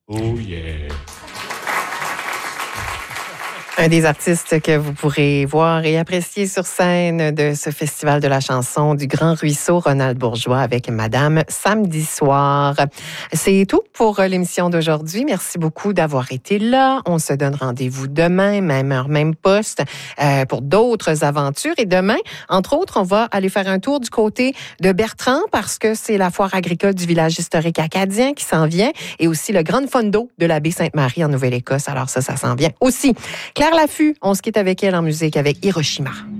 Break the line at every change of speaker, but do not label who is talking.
Oh yeah!
Un des artistes que vous pourrez voir et apprécier sur scène de ce festival de la chanson du Grand Ruisseau, Ronald Bourgeois avec Madame samedi soir. C'est tout pour l'émission d'aujourd'hui. Merci beaucoup d'avoir été là. On se donne rendez-vous demain, même heure, même poste, pour d'autres aventures. Et demain, entre autres, on va aller faire un tour du côté de Bertrand parce que c'est la foire agricole du village historique acadien qui s'en vient et aussi le Grand Fondo de la baie Sainte-Marie en Nouvelle-Écosse. Alors ça s'en vient aussi. Claire Laffut, on se quitte avec elle en musique avec Hiroshima.